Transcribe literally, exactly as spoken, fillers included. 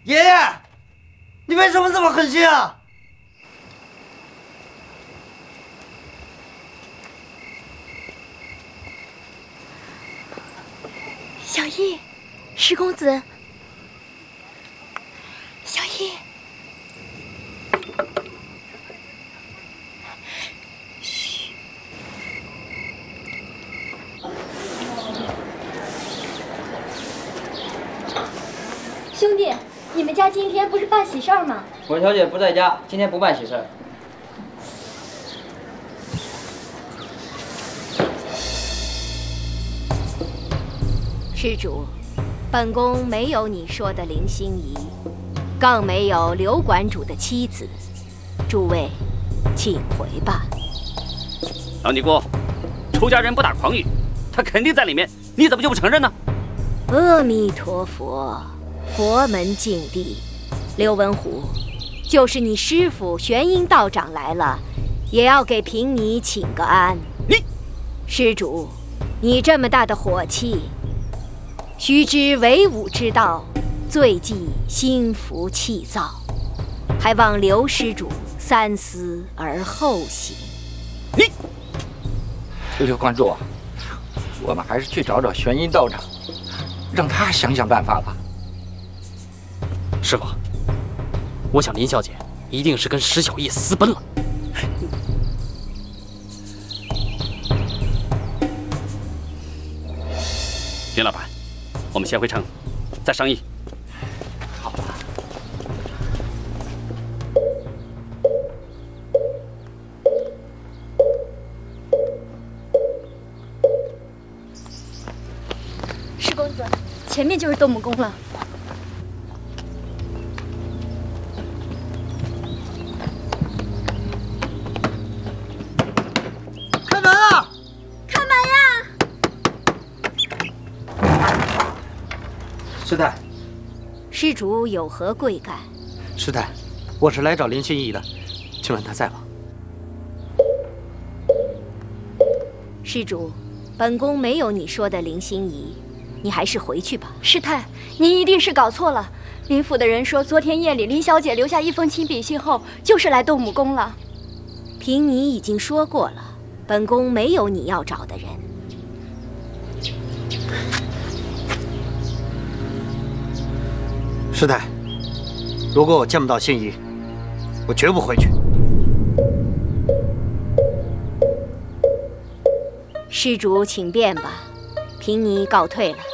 爷爷，你为什么这么狠心啊？ 小易，十公子，小易。 兄弟，你们家今天不是办喜事儿吗？ 我小姐不在家，今天不办喜事儿。 施主，本宫没有你说的林心怡，更没有刘馆主的妻子。诸位，请回吧。 老尼姑，出家人不打诳语，他肯定在里面，你怎么就不承认呢？ 阿弥陀佛。 佛门净地，刘文虎，就是你师傅玄阴道长来了，也要给平尼请个安。 你， 施主，你这么大的火气，须知为武之道，最忌心浮气躁，还望刘施主三思而后行。 你， 刘馆主，我们还是去找找玄阴道长，让他想想办法吧。 师傅，我想林小姐一定是跟石小艺私奔了。 林老板，我们先回城，再商议。 好吧。 十公子，前面就是斗母宫了。 师太， 施主有何贵干？ 师太，我是来找林心怡的，请问她在吗？ 施主，本宫没有你说的林心怡，你还是回去吧。 师太，您一定是搞错了。林府的人说，昨天夜里林小姐留下一封亲笔信后，就是来斗母宫了。 凭你已经说过了，本宫没有你要找的人。 师太，如果我见不到心怡，我绝不回去。 施主，请便吧，平尼告退了。